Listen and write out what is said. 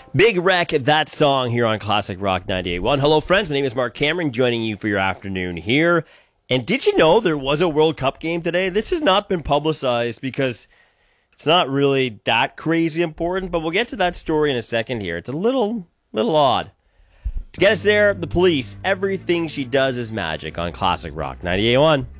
Big Wreck, that song here on Classic Rock 98.1. Hello, friends. My name is Mark Cameron, joining you for your afternoon here. And did you know there was a World Cup game today? This has not been publicized because it's not really that crazy important, but we'll get to that story in a second here. It's a little odd. To get us there, the police, everything she does is magic on Classic Rock 98.1.